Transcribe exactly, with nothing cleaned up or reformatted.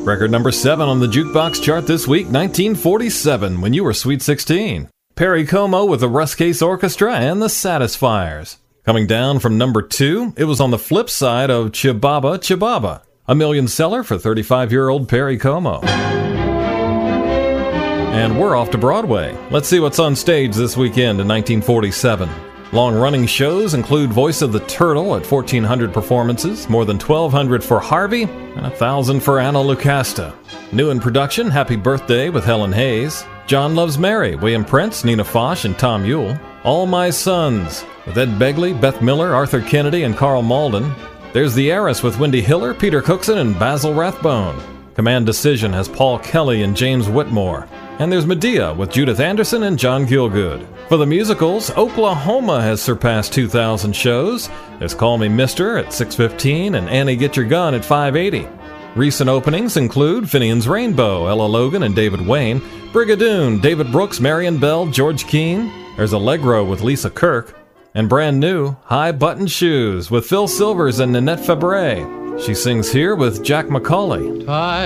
Record number seven on the jukebox chart this week, nineteen forty-seven, when you were Sweet sixteen. Perry Como with the Russ Case Orchestra and the Satisfiers. Coming down from number two, it was on the flip side of Chibaba Chibaba, a million seller for thirty-five-year-old Perry Como. And we're off to Broadway. Let's see what's on stage this weekend in nineteen forty-seven. Long-running shows include Voice of the Turtle at fourteen hundred performances, more than twelve hundred for Harvey, and one thousand for Anna Lucasta. New in production, Happy Birthday with Helen Hayes, John Loves Mary, William Prince, Nina Foch, and Tom Yule, All My Sons with Ed Begley, Beth Miller, Arthur Kennedy, and Carl Malden. There's The Heiress with Wendy Hiller, Peter Cookson, and Basil Rathbone. Command Decision has Paul Kelly and James Whitmore. And there's Medea with Judith Anderson and John Gielgud. For the musicals, Oklahoma has surpassed two thousand shows. There's Call Me Mister at six fifteen and Annie Get Your Gun at five eighty. Recent openings include Finian's Rainbow, Ella Logan and David Wayne, Brigadoon, David Brooks, Marion Bell, George Keane. There's Allegro with Lisa Kirk. And brand new, High Button Shoes with Phil Silvers and Nanette Fabre. She sings here with Jack McCauley.